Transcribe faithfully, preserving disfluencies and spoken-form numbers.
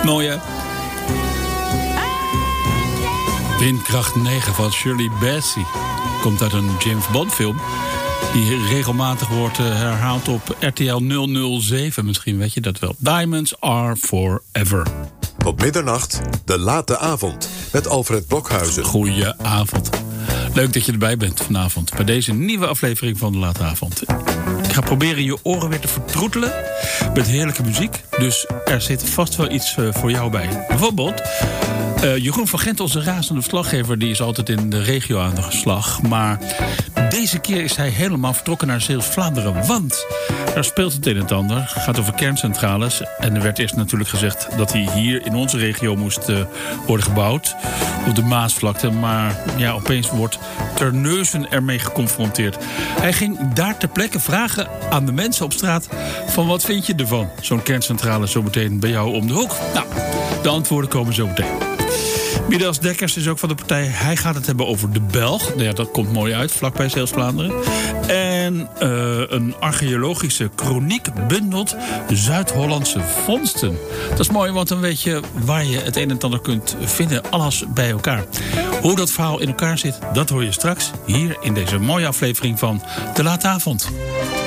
Mooi, hè? Windkracht negen van Shirley Bassey. Komt uit een James Bond film. Die regelmatig wordt uh, herhaald op R T L nul nul zeven. Misschien weet je dat wel. Diamonds are forever. Op middernacht, de late avond. Met Alfred Blokhuizen. Goedenavond. Leuk dat je erbij bent vanavond. Bij deze nieuwe aflevering van de late avond. Ik ga proberen je oren weer te vertroetelen met heerlijke muziek. Dus er zit vast wel iets uh, voor jou bij. Bijvoorbeeld uh, Jeroen van Gent, onze razende verslaggever, die is altijd in de regio aan de slag. Maar deze keer is hij helemaal vertrokken naar Zeeuws-Vlaanderen. Want daar speelt het een en het ander. Het gaat over kerncentrales. En er werd eerst natuurlijk gezegd dat hij hier in onze regio moest uh, worden gebouwd. Op de Maasvlakte. Maar ja, opeens wordt Terneuzen ermee geconfronteerd. Hij ging daar ter plekke vragen aan de mensen op straat van wat vind je ervan? Zo'n kerncentrale zo meteen bij jou om de hoek. Nou, de antwoorden komen zo meteen. Midas Dekkers is ook van de partij. Hij gaat het hebben over de Belg. Nou ja, dat komt mooi uit, vlakbij Zeeuws-Vlaanderen. En uh, een archeologische kroniek bundelt Zuid-Hollandse vondsten. Dat is mooi, want dan weet je waar je het een en ander kunt vinden. Alles bij elkaar. Hoe dat verhaal in elkaar zit, dat hoor je straks hier in deze mooie aflevering van De Late Avond.